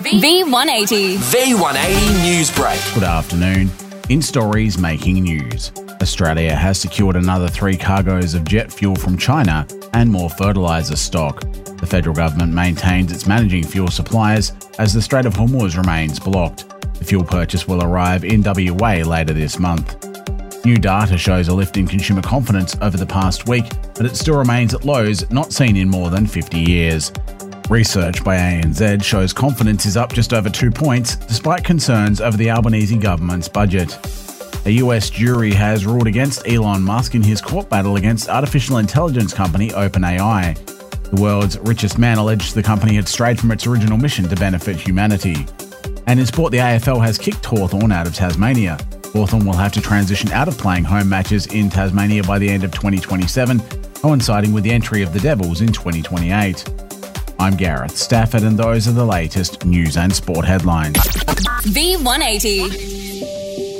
V180. V180 News Break. Good afternoon. In stories making news, Australia has secured another 3 cargoes of jet fuel from China and more fertiliser stock. The federal government maintains it's managing fuel supplies as the Strait of Hormuz remains blocked. The fuel purchase will arrive in WA later this month. New data shows a lift in consumer confidence over the past week, but it still remains at lows not seen in more than 50 years. Research by ANZ shows confidence is up just over 2 points, despite concerns over the Albanese government's budget. A US jury has ruled against Elon Musk in his court battle against artificial intelligence company OpenAI. The world's richest man alleged the company had strayed from its original mission to benefit humanity. And in sport, the AFL has kicked Hawthorn out of Tasmania. Hawthorn will have to transition out of playing home matches in Tasmania by the end of 2027, coinciding with the entry of the Devils in 2028. I'm Gareth Stafford, and those are the latest news and sport headlines. V180.